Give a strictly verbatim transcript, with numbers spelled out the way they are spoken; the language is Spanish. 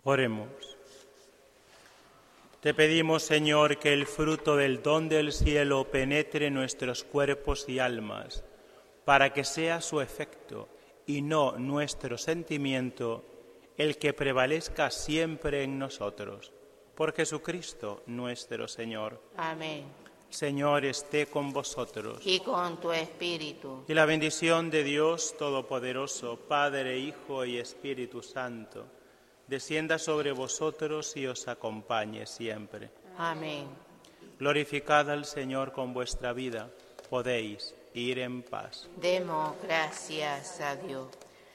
Oremos. Te pedimos, Señor, que el fruto del don del cielo penetre nuestros cuerpos y almas, para que sea su efecto y no nuestro sentimiento el que prevalezca siempre en nosotros. Por Jesucristo nuestro Señor. Amén. Señor, esté con vosotros. Y con tu espíritu. Y la bendición de Dios Todopoderoso, Padre, Hijo y Espíritu Santo, descienda sobre vosotros y os acompañe siempre. Amén. Glorificad al Señor con vuestra vida. Podéis ir en paz. Demos gracias a Dios.